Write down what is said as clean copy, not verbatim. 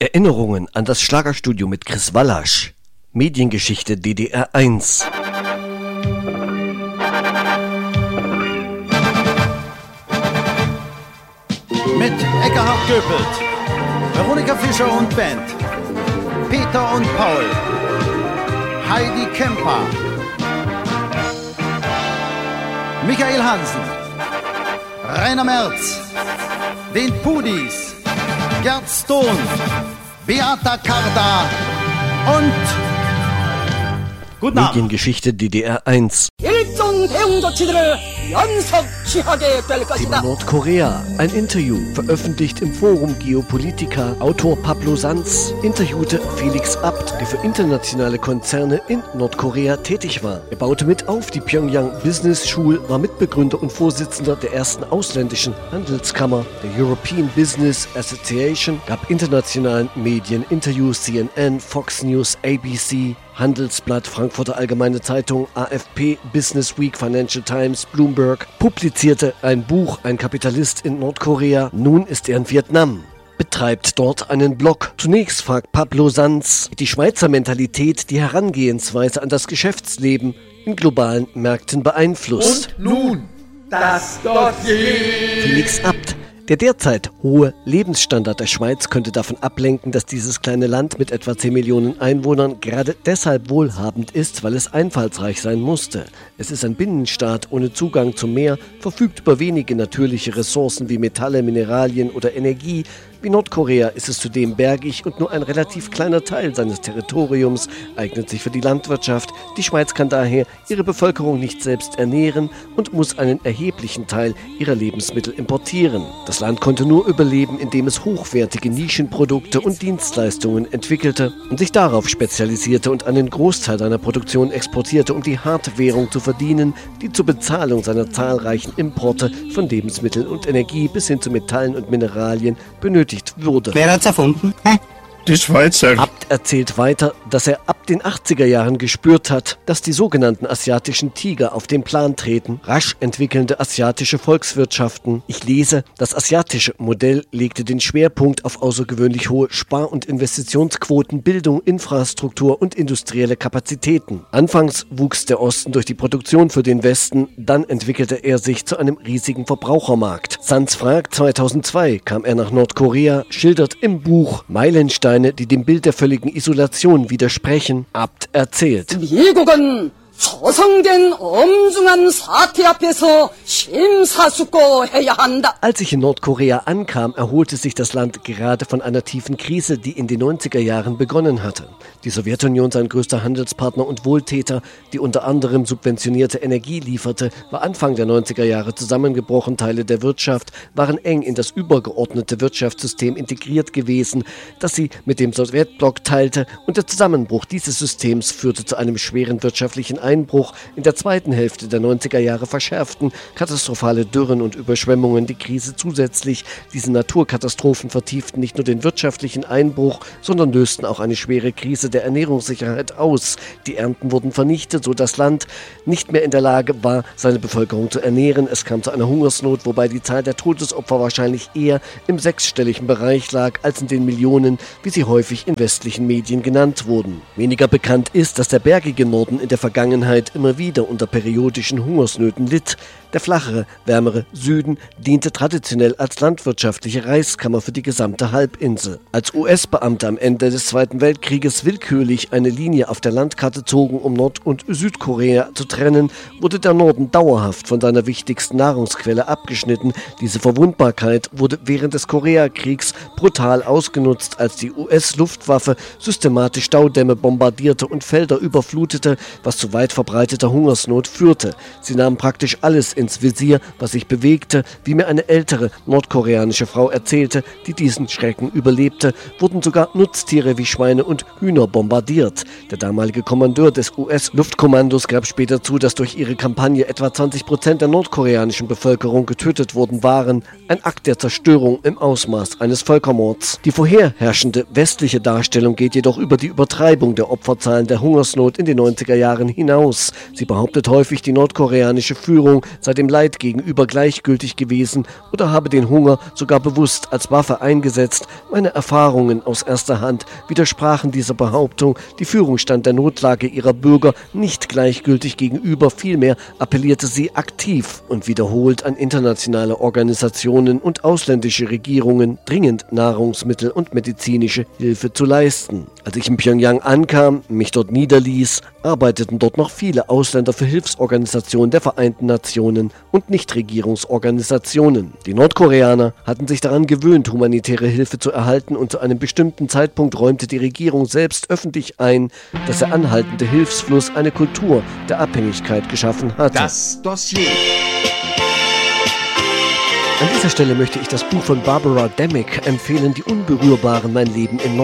Erinnerungen an das Schlagerstudio mit Chris Wallasch. Mediengeschichte DDR 1. Mit Eckhard Göpelt, Veronika Fischer und Band, Peter und Paul, Heidi Kemper, Michael Hansen, Rainer Merz, den Pudis, Gerd Stone, Beata Karda und guten Abend. Mediengeschichte DDR 1. Thema Nordkorea. Ein Interview, veröffentlicht im Forum Geopolitica. Autor Pablo Sanz interviewte Felix Abt, der für internationale Konzerne in Nordkorea tätig war. Er baute mit auf die Pyongyang Business School, war Mitbegründer und Vorsitzender der ersten ausländischen Handelskammer, der European Business Association, gab internationalen Medien Interviews, CNN, Fox News, ABC, Handelsblatt, Frankfurter Allgemeine Zeitung, AFP, Business Week, Financial Times, Bloomberg, publizierte ein Buch, ein Kapitalist in Nordkorea. Nun ist er in Vietnam, betreibt dort einen Blog. Zunächst fragt Pablo Sanz, die Schweizer Mentalität, die Herangehensweise an das Geschäftsleben in globalen Märkten beeinflusst. Und nun das Dossier. Felix Abt. Der derzeit hohe Lebensstandard der Schweiz könnte davon ablenken, dass dieses kleine Land mit etwa 10 Millionen Einwohnern gerade deshalb wohlhabend ist, weil es einfallsreich sein musste. Es ist ein Binnenstaat ohne Zugang zum Meer, verfügt über wenige natürliche Ressourcen wie Metalle, Mineralien oder Energie. Wie Nordkorea ist es zudem bergig und nur ein relativ kleiner Teil seines Territoriums eignet sich für die Landwirtschaft. Die Schweiz kann daher ihre Bevölkerung nicht selbst ernähren und muss einen erheblichen Teil ihrer Lebensmittel importieren. Das Land konnte nur überleben, indem es hochwertige Nischenprodukte und Dienstleistungen entwickelte und sich darauf spezialisierte und einen Großteil seiner Produktion exportierte, um die harte Währung zu verdienen, die zur Bezahlung seiner zahlreichen Importe von Lebensmitteln und Energie bis hin zu Metallen und Mineralien benötigt wurde. Wer hat's erfunden? Die Schweizer. Abt erzählt weiter, dass er ab den 80er Jahren gespürt hat, dass die sogenannten asiatischen Tiger auf den Plan treten, rasch entwickelnde asiatische Volkswirtschaften. Ich lese, das asiatische Modell legte den Schwerpunkt auf außergewöhnlich hohe Spar- und Investitionsquoten, Bildung, Infrastruktur und industrielle Kapazitäten. Anfangs wuchs der Osten durch die Produktion für den Westen, dann entwickelte er sich zu einem riesigen Verbrauchermarkt. Sanz fragt, 2002 kam er nach Nordkorea, schildert im Buch Meilensteine, die dem Bild der völligen Isolation widersprechen. Abt erzählt. 미국은 조성된 엄중한 사태 앞에서 심사숙고해야 한다. Als ich in Nordkorea ankam, erholte sich das Land gerade von einer tiefen Krise, die in den 90er Jahren begonnen hatte. Die Sowjetunion, sein größter Handelspartner und Wohltäter, die unter anderem subventionierte Energie lieferte, war Anfang der 90er Jahre zusammengebrochen. Teile der Wirtschaft waren eng in das übergeordnete Wirtschaftssystem integriert gewesen, das sie mit dem Sowjetblock teilte, und der Zusammenbruch dieses Systems führte zu einem schweren wirtschaftlichen Einbruch. In der zweiten Hälfte der 90er Jahre verschärften katastrophale Dürren und Überschwemmungen die Krise zusätzlich. Diese Naturkatastrophen vertieften nicht nur den wirtschaftlichen Einbruch, sondern lösten auch eine schwere Krise der Ernährungssicherheit aus. Die Ernten wurden vernichtet, so das Land nicht mehr in der Lage war, seine Bevölkerung zu ernähren. Es kam zu einer Hungersnot, wobei die Zahl der Todesopfer wahrscheinlich eher im sechsstelligen Bereich lag, als in den Millionen, wie sie häufig in westlichen Medien genannt wurden. Weniger bekannt ist, dass der bergige Norden in der Vergangenheit immer wieder unter periodischen Hungersnöten litt. Der flachere, wärmere Süden diente traditionell als landwirtschaftliche Reichskammer für die gesamte Halbinsel. Als US-Beamte am Ende des Zweiten Weltkrieges willkürlich eine Linie auf der Landkarte zogen, um Nord- und Südkorea zu trennen, wurde der Norden dauerhaft von seiner wichtigsten Nahrungsquelle abgeschnitten. Diese Verwundbarkeit wurde während des Koreakriegs brutal ausgenutzt, als die US-Luftwaffe systematisch Staudämme bombardierte und Felder überflutete, was zu weit verbreiteter Hungersnot führte. Sie nahmen praktisch alles ins Visier, was sich bewegte. Wie mir eine ältere nordkoreanische Frau erzählte, die diesen Schrecken überlebte, wurden sogar Nutztiere wie Schweine und Hühner bombardiert. Der damalige Kommandeur des US-Luftkommandos gab später zu, dass durch ihre Kampagne etwa 20% der nordkoreanischen Bevölkerung getötet worden waren. Ein Akt der Zerstörung im Ausmaß eines Völkermords. Die vorherherrschende westliche Darstellung geht jedoch über die Übertreibung der Opferzahlen der Hungersnot in den 90er Jahren hinaus. Sie behauptet häufig, die nordkoreanische Führung sei dem Leid gegenüber gleichgültig gewesen oder habe den Hunger sogar bewusst als Waffe eingesetzt. Meine Erfahrungen aus erster Hand widersprachen dieser Behauptung. Die Führung stand der Notlage ihrer Bürger nicht gleichgültig gegenüber, vielmehr appellierte sie aktiv und wiederholt an internationale Organisationen und ausländische Regierungen, dringend Nahrungsmittel und medizinische Hilfe zu leisten. Als ich in Pyongyang ankam, mich dort niederließ, arbeiteten dort noch viele Ausländer für Hilfsorganisationen der Vereinten Nationen und Nichtregierungsorganisationen. Die Nordkoreaner hatten sich daran gewöhnt, humanitäre Hilfe zu erhalten, und zu einem bestimmten Zeitpunkt räumte die Regierung selbst öffentlich ein, dass der anhaltende Hilfsfluss eine Kultur der Abhängigkeit geschaffen hatte. Das Dossier. An dieser Stelle möchte ich das Buch von Barbara Demick empfehlen, Die Unberührbaren, mein Leben in